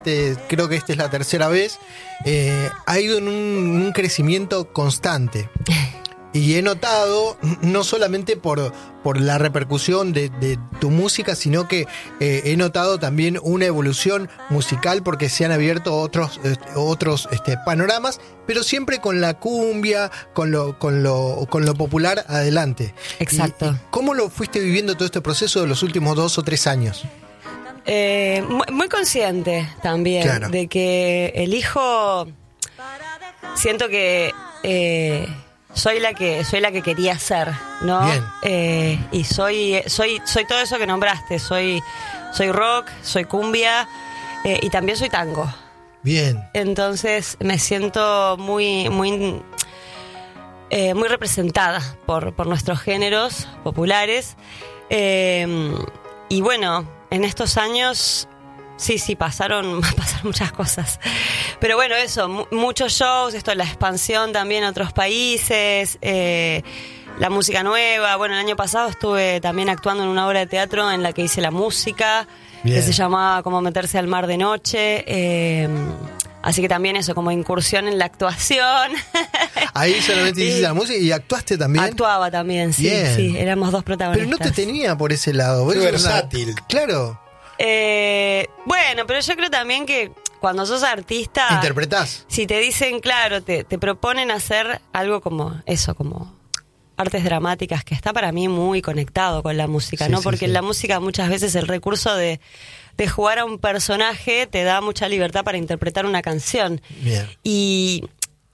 creo que esta es la tercera vez, ha ido en un crecimiento constante. Y he notado, no solamente por la repercusión de tu música, sino que he notado también una evolución musical porque se han abierto otros panoramas, pero siempre con la cumbia, con lo popular adelante. Exacto. ¿Y cómo lo fuiste viviendo todo este proceso de los últimos 2 o 3 años? Muy consciente también, claro, de que elijo, siento que soy la que quería ser, ¿no? Bien. Y soy todo eso que nombraste. Soy rock, soy cumbia, y también soy tango. Bien. Entonces me siento muy representada por nuestros géneros populares. Y bueno, en estos años sí, pasaron muchas cosas. Pero bueno, eso, muchos shows, la expansión también a otros países, la música nueva. Bueno, el año pasado estuve también actuando en una obra de teatro en la que hice la música, bien, que se llamaba Como meterse al mar de noche. Así que también eso, como incursión en la actuación. Ahí solamente hiciste la música y actuaste también. Actuaba también, sí, bien, sí, éramos 2 protagonistas. Pero no te tenía por ese lado. Muy versátil. Claro. Bueno, pero yo creo también que cuando sos artista... ¿Interpretás? Si te dicen, claro, te proponen hacer algo como eso, como artes dramáticas, que está para mí muy conectado con la música, sí, ¿no? Porque en la música muchas veces el recurso de jugar a un personaje te da mucha libertad para interpretar una canción. Bien. Y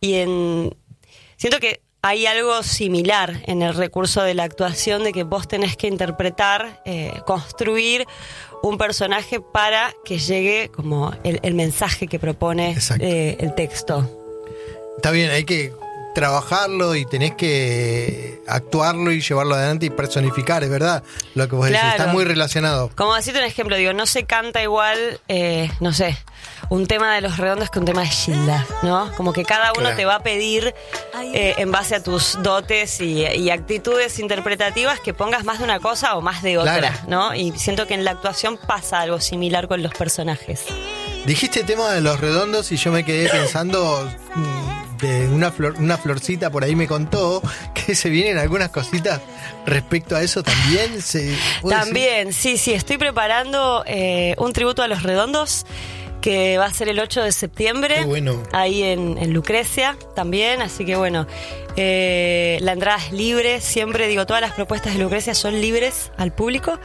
siento que hay algo similar en el recurso de la actuación, de que vos tenés que interpretar, construir un personaje para que llegue como el mensaje que propone el texto. Está bien, hay que trabajarlo y tenés que actuarlo y llevarlo adelante y personificar, es verdad lo que vos decís, está muy relacionado. Como decirte un ejemplo, digo, no se canta igual, no sé, un tema de Los Redondos que un tema de Gilda, ¿no? Como que cada uno te va a pedir, en base a tus dotes y actitudes interpretativas, que pongas más de una cosa o más de otra, claro, ¿no? Y siento que en la actuación pasa algo similar con los personajes. Dijiste el tema de Los Redondos y yo me quedé pensando... de una florcita por ahí me contó que se vienen algunas cositas respecto a eso también. También, sí, estoy preparando un tributo a Los Redondos que va a ser el 8 de septiembre. Qué bueno. Ahí en Lucrecia también, así que bueno, la entrada es libre, siempre digo, todas las propuestas de Lucrecia son libres al público.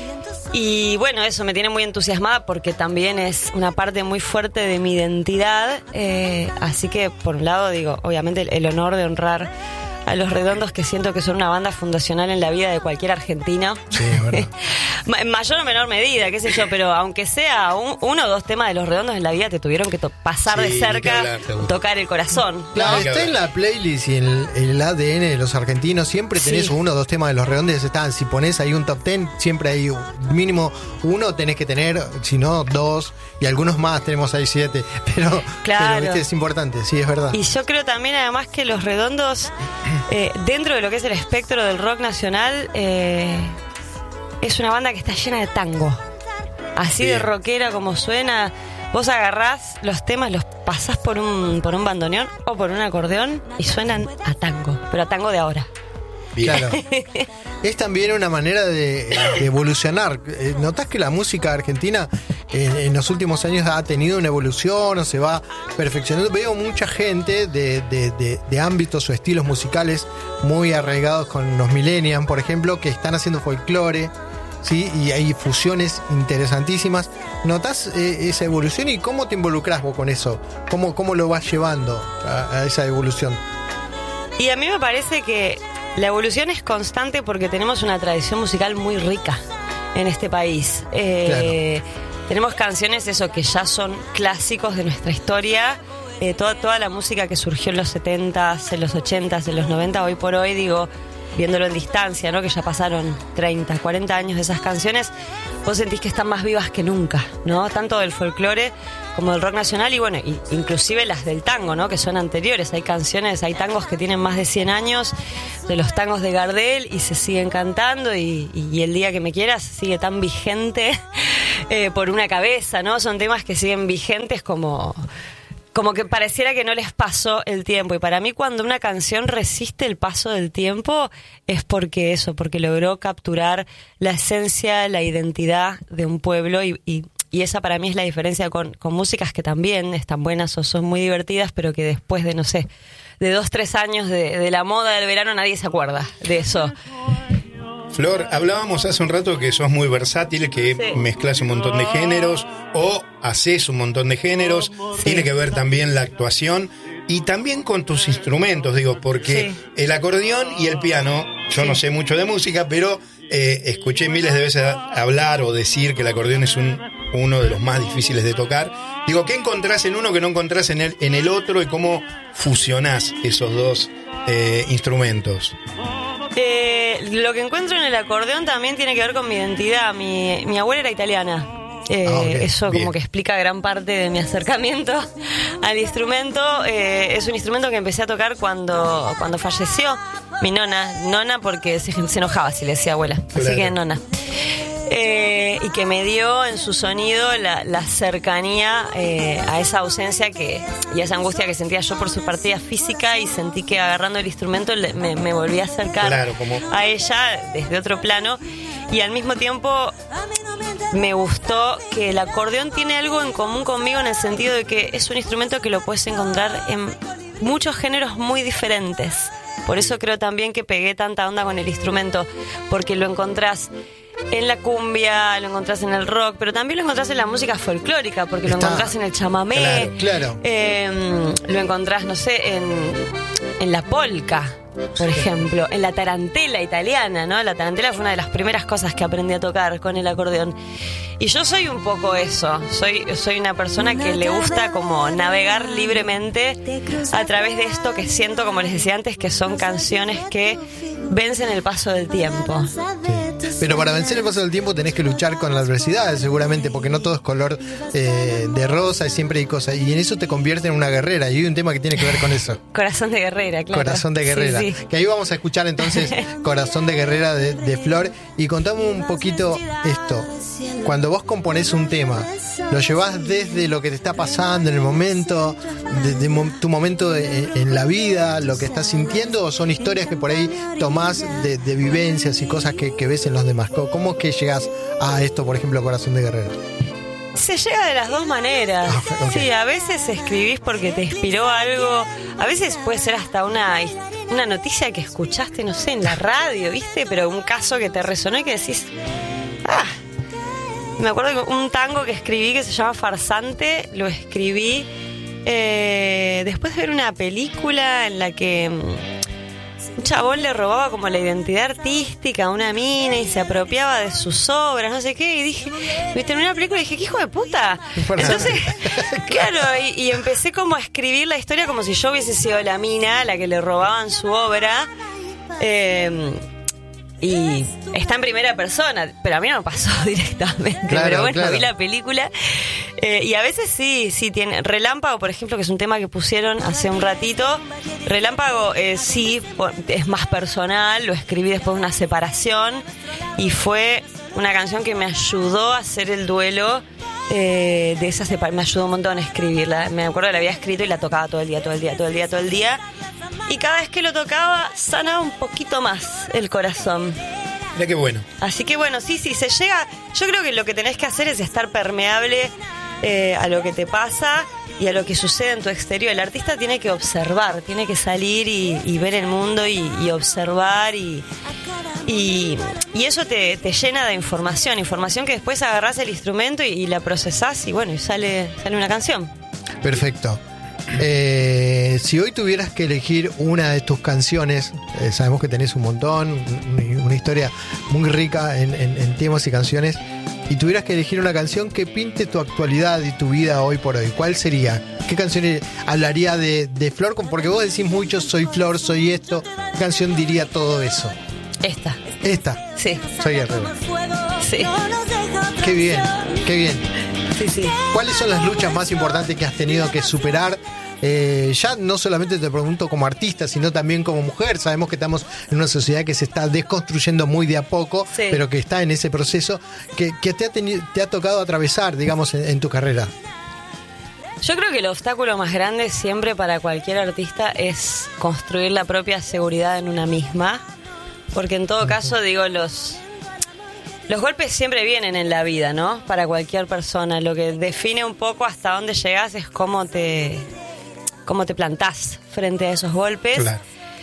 Y bueno, eso me tiene muy entusiasmada porque también es una parte muy fuerte de mi identidad. Así que, por un lado, digo, obviamente el honor de honrar a Los Redondos, que siento que son una banda fundacional en la vida de cualquier argentino. Sí, bueno. En mayor o menor medida, qué sé yo, pero aunque sea uno o dos temas de Los Redondos en la vida, te tuvieron que pasar de cerca, tocar el corazón, ¿no? Claro, está en la playlist y en el ADN de los argentinos, siempre tenés 1 o 2 temas de Los Redondos, están. Si ponés ahí un top 10, siempre hay mínimo 1 tenés que tener, si no 2, y algunos más, tenemos ahí 7, pero ¿viste? Es importante, sí, es verdad. Y yo creo también además que Los Redondos, dentro de lo que es el espectro del rock nacional, es una banda que está llena de tango. Así de rockera como suena. Vos agarrás los temas, los pasás por un bandoneón o por un acordeón y suenan a tango, pero a tango de ahora. Bien. Claro. Es también una manera de evolucionar. ¿Notás que la música argentina en los últimos años ha tenido una evolución o se va perfeccionando? Veo mucha gente de ámbitos o estilos musicales muy arraigados con los millennials, por ejemplo, que están haciendo folclore, ¿sí? Y hay fusiones interesantísimas. ¿Notás esa evolución y cómo te involucrás vos con eso? ¿Cómo lo vas llevando a esa evolución? Y a mí me parece que la evolución es constante porque tenemos una tradición musical muy rica en este país. Claro. Tenemos canciones, que ya son clásicos de nuestra historia. Toda la música que surgió en los 70s, en los 80s, en los 90, hoy por hoy, digo, viéndolo en distancia, ¿no? Que ya pasaron 30, 40 años de esas canciones, vos sentís que están más vivas que nunca, ¿no? Tanto del folclore como del rock nacional y bueno, inclusive las del tango, ¿no? Que son anteriores. Hay tangos que tienen más de 100 años, de los tangos de Gardel, y se siguen cantando y El Día que me quieras sigue tan vigente por una cabeza, ¿no? Son temas que siguen vigentes como que pareciera que no les pasó el tiempo. Y para mí, cuando una canción resiste el paso del tiempo, es porque logró capturar la esencia, la identidad de un pueblo. Y esa para mí es la diferencia con músicas que también están buenas o son muy divertidas, pero que después de, no sé, de 2-3 años de la moda del verano, nadie se acuerda de eso. Flor, hablábamos hace un rato que sos muy versátil, que mezclas un montón de géneros o haces un montón de géneros. Sí. Tiene que ver también la actuación y también con tus instrumentos, digo, porque el acordeón y el piano, yo no sé mucho de música, pero escuché miles de veces hablar o decir que el acordeón es uno de los más difíciles de tocar. Digo, ¿qué encontrás en uno que no encontrás en el otro y cómo fusionás esos dos instrumentos? Lo que encuentro en el acordeón también tiene que ver con mi identidad. Mi abuela era italiana. Eso como que explica gran parte de mi acercamiento al instrumento. Es un instrumento que empecé a tocar cuando falleció mi nona porque se enojaba si le decía abuela. Claro. Así que nona. Y que me dio en su sonido la cercanía a esa ausencia y a esa angustia que sentía yo por su partida física, y sentí que agarrando el instrumento me volví a acercar a ella desde otro plano. Y al mismo tiempo me gustó que el acordeón tiene algo en común conmigo, en el sentido de que es un instrumento que lo puedes encontrar en muchos géneros muy diferentes. Por eso creo también que pegué tanta onda con el instrumento, porque lo encontrás en la cumbia, lo encontrás en el rock, pero también lo encontrás en la música folclórica, porque lo encontrás en el chamamé, claro. Lo encontrás, no sé, en la polka, por ejemplo, en la tarantela italiana, ¿no? La tarantela fue una de las primeras cosas que aprendí a tocar con el acordeón. Y yo soy un poco eso, soy una persona que le gusta como navegar libremente a través de esto que siento, como les decía antes, que son canciones que vencen el paso del tiempo. Sí. Pero para vencer el paso del tiempo tenés que luchar con la adversidad, seguramente, porque no todo es color de rosa y siempre hay cosas. Y en eso te convierte en una guerrera. Y hay un tema que tiene que ver con eso. Corazón de guerrera, claro. Corazón de guerrera. Sí. Que ahí vamos a escuchar entonces Corazón de guerrera de Flor. Y contame un poquito esto. Cuando vos componés un tema, ¿lo llevás desde lo que te está pasando en el momento, desde tu momento en la vida, lo que estás sintiendo, o son historias que por ahí tomás de vivencias y cosas que ves en los demás? ¿Cómo es que llegás a esto, por ejemplo, Corazón de guerrera? Se llega de las dos maneras. Okay. Sí, a veces escribís porque te inspiró algo. A veces puede ser hasta una noticia que escuchaste, no sé, en la radio, ¿viste? Pero un caso que te resonó y que decís... Me acuerdo de un tango que escribí que se llama Farsante. Lo escribí después de ver una película en la que un chabón le robaba como la identidad artística a una mina y se apropiaba de sus obras, no sé qué, y dije, me terminé la película y dije, ¿qué hijo de puta? Entonces, claro, y empecé como a escribir la historia como si yo hubiese sido la mina a la que le robaban su obra, y está en primera persona, pero a mí no me pasó directamente. Claro, pero bueno, vi la película. Y a veces sí tiene. Relámpago, por ejemplo, que es un tema que pusieron hace un ratito. Relámpago sí es más personal, lo escribí después de una separación. Y fue una canción que me ayudó a hacer el duelo de esa separación. Me ayudó un montón a escribirla. Me acuerdo que la había escrito y la tocaba todo el día. Y cada vez que lo tocaba, sanaba un poquito más el corazón. Mira qué bueno. Así que bueno, sí, se llega. Yo creo que lo que tenés que hacer es estar permeable a lo que te pasa y a lo que sucede en tu exterior. El artista tiene que observar, tiene que salir y ver el mundo y observar y eso te llena de información que después agarrás el instrumento y la procesás y bueno, y sale una canción. Perfecto. Si hoy tuvieras que elegir una de tus canciones, sabemos que tenés un montón, una historia muy rica en temas y canciones, y tuvieras que elegir una canción que pinte tu actualidad y tu vida hoy por hoy, ¿cuál sería? ¿Qué canción hablaría de Flor? Porque vos decís mucho, soy Flor, soy esto. ¿Qué canción diría todo eso? Esta. Sí. Soy Guerrero. Sí. Qué bien. Sí. ¿Cuáles son las luchas más importantes que has tenido que superar Ya no solamente te pregunto como artista, sino también como mujer. Sabemos que estamos en una sociedad que se está desconstruyendo muy de a poco, sí, pero que está en ese proceso que te ha tocado atravesar, digamos, en tu carrera. Yo creo que el obstáculo más grande siempre para cualquier artista es construir la propia seguridad en una misma, porque en todo caso, digo, los golpes siempre vienen en la vida, ¿no? Para cualquier persona. Lo que define un poco hasta dónde llegás es cómo te plantás frente a esos golpes. Claro.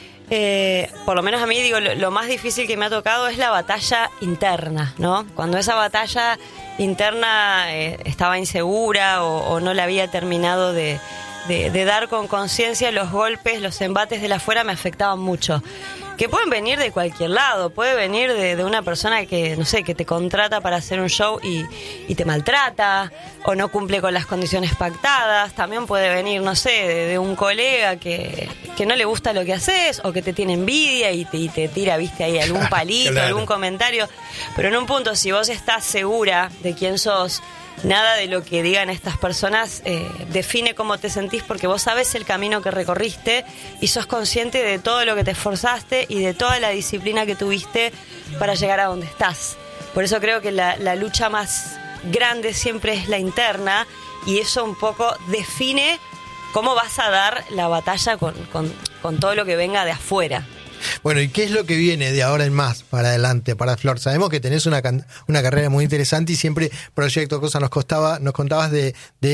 Por lo menos a mí, digo, lo más difícil que me ha tocado es la batalla interna, ¿no? Cuando esa batalla interna estaba insegura o no la había terminado de dar con conciencia, los golpes, los embates de la afuera me afectaban mucho. Que pueden venir de cualquier lado, puede venir de una persona que, no sé, que te contrata para hacer un show y te maltrata o no cumple con las condiciones pactadas. También puede venir, no sé, de un colega que no le gusta lo que haces o que te tiene envidia y te tira, viste, ahí algún palito, claro, algún comentario. Pero en un punto, si vos estás segura de quién sos, nada de lo que digan estas personas define cómo te sentís, porque vos sabés el camino que recorriste y sos consciente de todo lo que te esforzaste y de toda la disciplina que tuviste para llegar a donde estás. Por eso creo que la lucha más grande siempre es la interna, y eso un poco define cómo vas a dar la batalla con todo lo que venga de afuera. Bueno, ¿y qué es lo que viene de ahora en más para adelante para Flor? Sabemos que tenés una carrera muy interesante y siempre proyecto cosas. Nos contabas de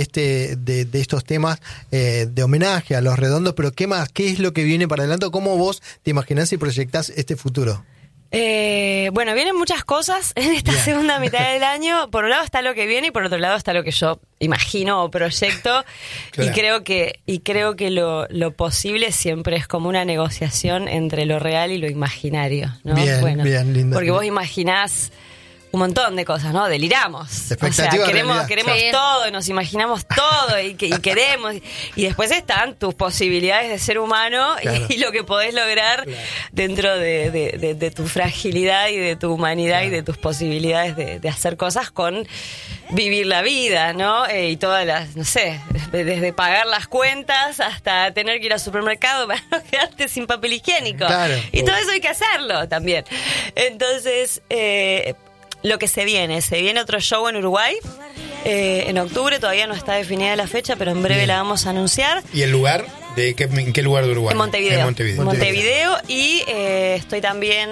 estos temas de homenaje a Los Redondos, pero ¿qué más? ¿Qué es lo que viene para adelante? ¿Cómo vos te imaginás y proyectás este futuro? Bueno, vienen muchas cosas en esta segunda mitad del año. Por un lado está lo que viene y por otro lado está lo que yo imagino o proyecto. Claro. Y creo que lo posible siempre es como una negociación entre lo real y lo imaginario, ¿no? Bien, bien, lindo. Porque vos imaginás un montón de cosas, ¿no? Deliramos. O sea, queremos sí, todo, nos imaginamos todo y queremos. Y después están tus posibilidades de ser humano, claro, y lo que podés lograr, claro, dentro de tu fragilidad y de tu humanidad, claro, y de tus posibilidades de hacer cosas con vivir la vida, ¿no? Y todas las, no sé, desde pagar las cuentas hasta tener que ir al supermercado para no quedarte sin papel higiénico. Claro. Y todo eso hay que hacerlo también. Entonces, lo que se viene otro show en Uruguay en octubre, todavía no está definida la fecha, pero en breve la vamos a anunciar. ¿Y el lugar? ¿En qué lugar de Uruguay? En Montevideo. Y estoy también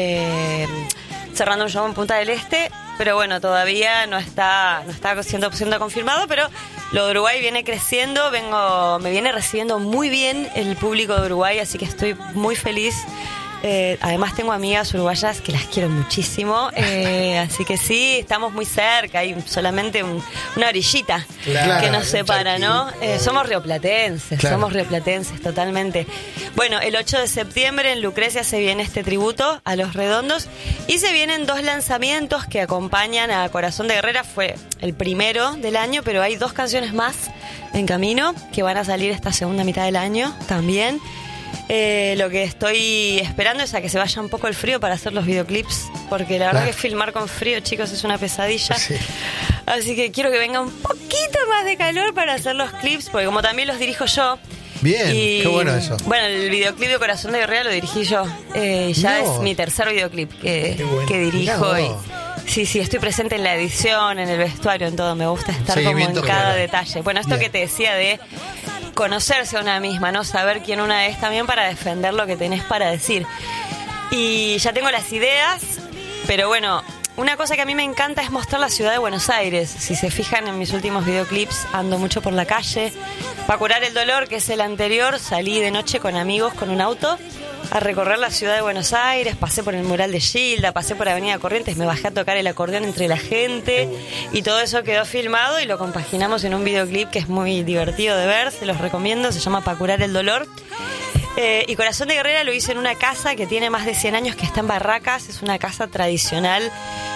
cerrando un show en Punta del Este, pero bueno, todavía no está 100% confirmado, pero lo de Uruguay viene creciendo, me viene recibiendo muy bien el público de Uruguay, así que estoy muy feliz. Además tengo amigas uruguayas que las quiero muchísimo, así que sí, estamos muy cerca, hay solamente una orillita, claro, que nos separa, ¿no? Somos rioplatenses, claro, somos rioplatenses totalmente. Bueno, el 8 de septiembre en Lucrecia se viene este tributo a Los Redondos y se vienen 2 lanzamientos que acompañan a Corazón de Guerrera. Fue el primero del año, pero hay 2 canciones más en camino que van a salir esta segunda mitad del año también. Lo que estoy esperando es a que se vaya un poco el frío para hacer los videoclips, porque la verdad que filmar con frío, chicos, es una pesadilla. Sí. Así que quiero que venga un poquito más de calor para hacer los clips, porque como también los dirijo yo. Bien, qué bueno eso. Bueno, el videoclip de Corazón de Guerrera lo dirigí yo. Ya es mi tercer videoclip que dirijo. Y sí, estoy presente en la edición, en el vestuario, en todo. Me gusta estar como en cada detalle. Bueno, esto que te decía de conocerse a una misma, ¿no? Saber quién una es también para defender lo que tenés para decir. Y ya tengo las ideas, pero bueno, una cosa que a mí me encanta es mostrar la ciudad de Buenos Aires. Si se fijan en mis últimos videoclips, ando mucho por la calle. Para curar el dolor, que es el anterior, salí de noche con amigos con un auto a recorrer la ciudad de Buenos Aires, pasé por el mural de Gilda, pasé por Avenida Corrientes, me bajé a tocar el acordeón entre la gente y todo eso quedó filmado y lo compaginamos en un videoclip que es muy divertido de ver, se los recomiendo, se llama Para curar el dolor. Y Corazón de Guerrera lo hice en una casa que tiene más de 100 años, que está en Barracas, es una casa tradicional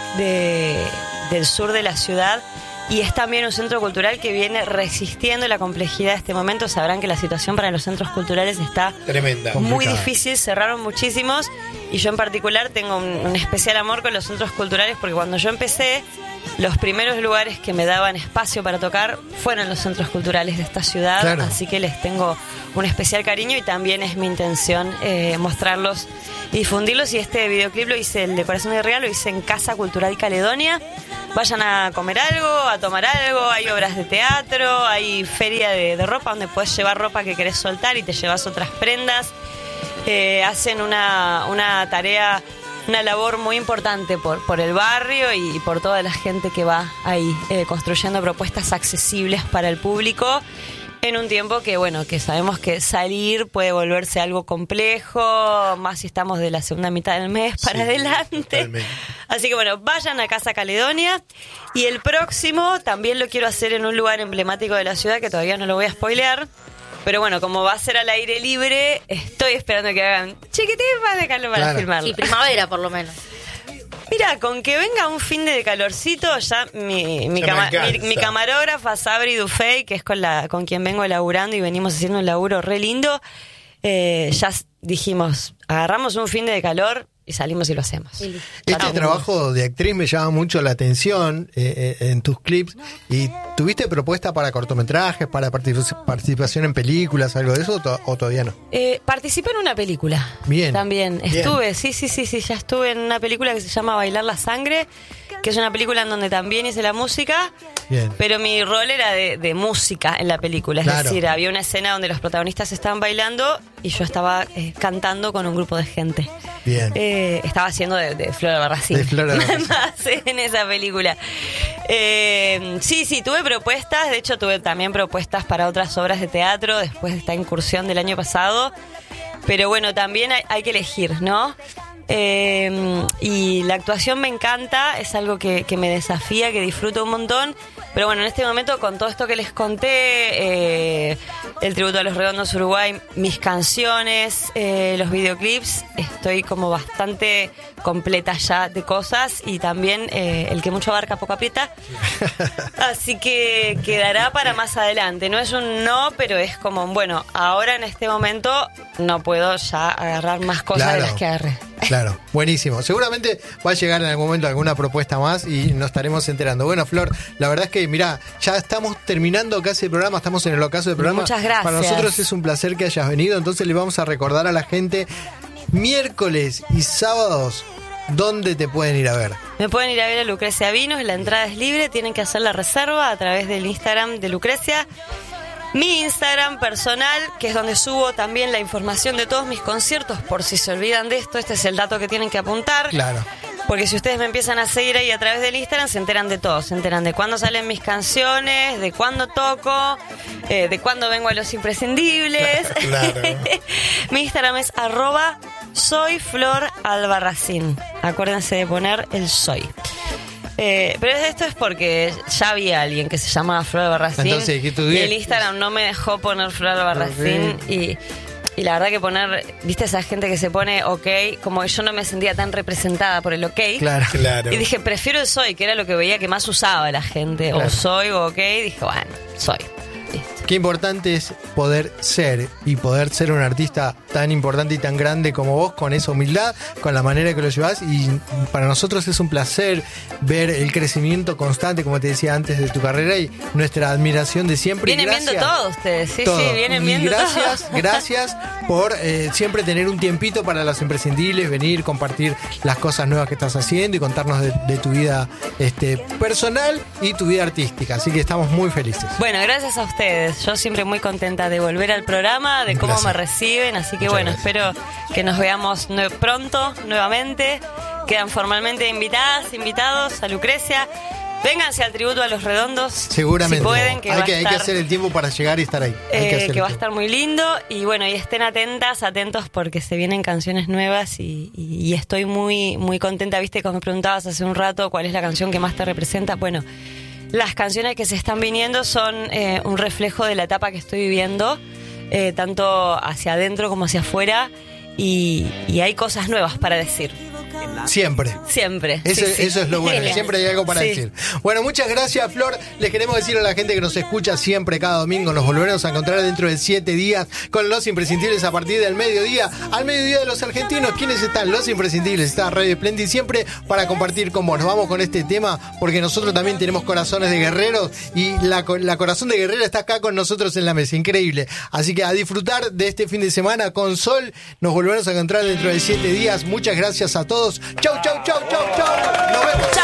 del sur de la ciudad. Y es también un centro cultural que viene resistiendo la complejidad de este momento. Sabrán que la situación para los centros culturales está tremenda, muy difícil, cerraron muchísimos. Y yo en particular tengo un especial amor con los centros culturales, porque cuando yo empecé los primeros lugares que me daban espacio para tocar fueron los centros culturales de esta ciudad, claro. Así que les tengo un especial cariño y también es mi intención mostrarlos y difundirlos. Y este videoclip lo hice, el de Corazón de Real, lo hice en Casa Cultural Caledonia. Vayan a comer algo, a tomar algo, hay obras de teatro, hay feria de ropa donde puedes llevar ropa que querés soltar y te llevas otras prendas. Hacen una tarea, una labor muy importante por el barrio y por toda la gente que va ahí construyendo propuestas accesibles para el público en un tiempo que, bueno, que sabemos que salir puede volverse algo complejo, más si estamos de la segunda mitad del mes para adelante. Totalmente. Así que, bueno, vayan a Casa Caledonia. Y el próximo también lo quiero hacer en un lugar emblemático de la ciudad, que todavía no lo voy a spoilear. Pero bueno, como va a ser al aire libre, estoy esperando que hagan chiquitín más de calor para filmarlo. Sí, primavera por lo menos. Mira, con que venga un fin de calorcito, ya mi camarógrafa Sabri Dufey, que es con quien vengo laburando y venimos haciendo un laburo re lindo, ya dijimos, agarramos un fin de calor y salimos y lo hacemos. Este trabajo de actriz me llama mucho la atención en tus clips. ¿Y tuviste propuesta para cortometrajes, para participación en películas, algo de eso o todavía no? Participé en una película. Bien. También estuve, sí, ya estuve en una película que se llama Bailar la Sangre, que es una película en donde también hice la música. Bien. Pero mi rol era de música en la película, es decir, había una escena donde los protagonistas estaban bailando y yo estaba cantando con un grupo de gente. Bien. Estaba haciendo de Flor Albarracín. De Flor Albarracín. En esa película. Sí, tuve propuestas. De hecho, tuve también propuestas para otras obras de teatro después de esta incursión del año pasado. Pero bueno, también hay que elegir, ¿no? Y la actuación me encanta, es algo que me desafía, que disfruto un montón. Pero bueno, en este momento, con todo esto que les conté, el tributo a los Redondos Uruguay, mis canciones, los videoclips, estoy como bastante completa ya de cosas. Y también el que mucho abarca, poco aprieta. Así que quedará para más adelante. No es un no, pero es como, bueno, ahora en este momento no puedo ya agarrar más cosas de las que agarré. Claro, buenísimo. Seguramente va a llegar en algún momento alguna propuesta más y nos estaremos enterando. Bueno, Flor, la verdad es que, mirá, ya estamos terminando casi el programa, estamos en el ocaso del programa. Muchas gracias. Para nosotros es un placer que hayas venido, entonces le vamos a recordar a la gente miércoles y sábados ¿dónde te pueden ir a ver? Me pueden ir a ver a Lucrecia Vinos, la entrada es libre, tienen que hacer la reserva a través del Instagram de Lucrecia. Mi Instagram personal, que es donde subo también la información de todos mis conciertos, por si se olvidan de esto, este es el dato que tienen que apuntar. Claro. Porque si ustedes me empiezan a seguir ahí a través del Instagram, se enteran de todo. Se enteran de cuándo salen mis canciones, de cuándo toco, de cuándo vengo a Los Imprescindibles. Claro. Mi Instagram es @soyfloralbarracín. Acuérdense de poner el soy. Pero esto es porque ya había alguien que se llamaba Flor Albarracín. Entonces, ¿qué tú y el Instagram no me dejó poner Flor Albarracín. Y la verdad que poner, viste esa gente que se pone ok, como que yo no me sentía tan representada por el ok. Claro. Claro. Y dije, prefiero el soy, que era lo que veía que más usaba la gente. Claro. O soy o ok. Dije, bueno, soy. Listo. Qué importante es poder ser y poder ser un artista tan importante y tan grande como vos, con esa humildad, con la manera que lo llevas. Y para nosotros es un placer ver el crecimiento constante, como te decía antes, de tu carrera y nuestra admiración de siempre. Vienen viendo todo ustedes, sí, vienen y viendo gracias, todo. Gracias por siempre tener un tiempito para Los Imprescindibles, venir, compartir las cosas nuevas que estás haciendo y contarnos de tu vida personal y tu vida artística. Así que estamos muy felices. Bueno, gracias a ustedes. Yo siempre muy contenta de volver al programa, de cómo me reciben, así que Muchas bueno, gracias. espero que nos veamos pronto, nuevamente. Quedan formalmente invitados a Lucrecia. Vénganse al tributo a los Redondos. Seguramente. Si pueden, que hay va que a estar, hacer el tiempo para llegar y estar ahí. que va a estar muy lindo. Y bueno, y estén atentos porque se vienen canciones nuevas y estoy muy, muy contenta. Viste, como me preguntabas hace un rato cuál es la canción que más te representa. Bueno, las canciones que se están viniendo son un reflejo de la etapa que estoy viviendo, tanto hacia adentro como hacia afuera, y hay cosas nuevas para decir. Siempre. Siempre. Eso, Sí, sí. eso es lo bueno, Genial. siempre hay algo para Sí. decir. Bueno, muchas gracias, Flor. Les queremos decir a la gente que nos escucha siempre cada domingo. Nos volveremos a encontrar dentro de 7 días con Los Imprescindibles a partir del mediodía. Al mediodía de los argentinos, ¿quiénes están? Los Imprescindibles. Está Radio Splendid siempre para compartir con vos. Nos vamos con este tema porque nosotros también tenemos corazones de guerreros y la corazón de guerrera está acá con nosotros en la mesa. Increíble. Así que a disfrutar de este fin de semana con sol. Nos volveremos a encontrar dentro de 7 días. Muchas gracias a todos. Chau, chau, chau, chau, chau. Nos vemos.